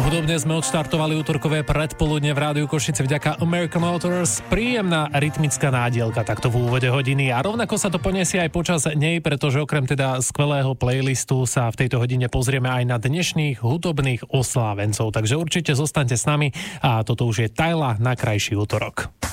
Hudobne sme odštartovali útorkové predpoludne v Rádiu Košice vďaka American Motors. Príjemná rytmická nádielka takto v úvode hodiny a rovnako sa to poniesie aj počas nej, pretože okrem teda skvelého playlistu sa v tejto hodine pozrieme aj na dnešných hudobných oslávencov. Takže určite zostaňte s nami a toto už je Tyla na krajší útorok.